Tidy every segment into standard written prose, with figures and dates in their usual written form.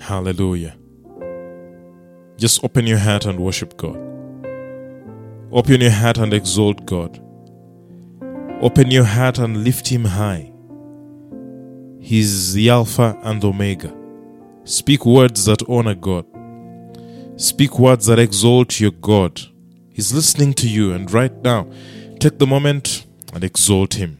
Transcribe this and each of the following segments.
Hallelujah. Just open your heart and worship God. Open your heart and exalt God. Open your heart and lift Him high. He's the Alpha and Omega. Speak words that honor God. Speak words that exalt your God. He's listening to you, and right now, take the moment and exalt Him.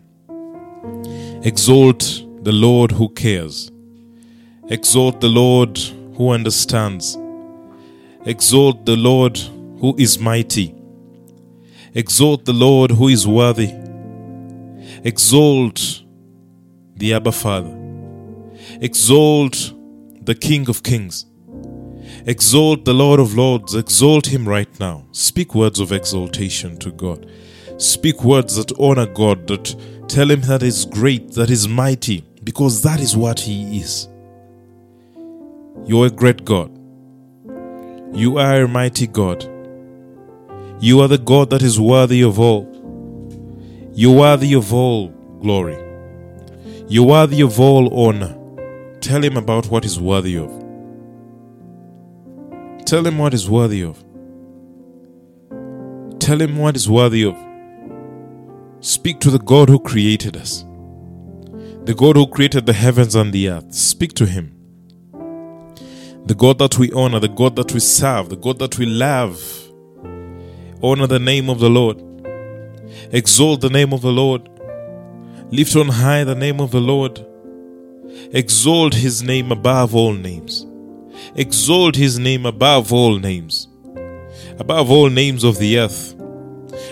Exalt the Lord who cares. Exalt the Lord who understands. Exalt the Lord who is mighty. Exalt the Lord who is worthy. Exalt the Abba Father. Exalt the King of Kings. Exalt the Lord of Lords. Exalt Him right now. Speak words of exaltation to God. Speak words that honor God, that tell Him that He's great, that He's mighty, because that is what He is. You're a great God. You are a mighty God. You are the God that is worthy of all. You're worthy of all glory. You're worthy of all honor. Tell Him about what He's worthy of. Tell Him what He's worthy of. Tell Him what He's worthy of. Speak to the God who created us. The God who created the heavens and the earth. Speak to Him. The God that we honor, the God that we serve, the God that we love. Honor the name of the Lord. Exalt the name of the Lord. Lift on high the name of the Lord. Exalt His name above all names. Exalt His name above all names. Above all names of the earth.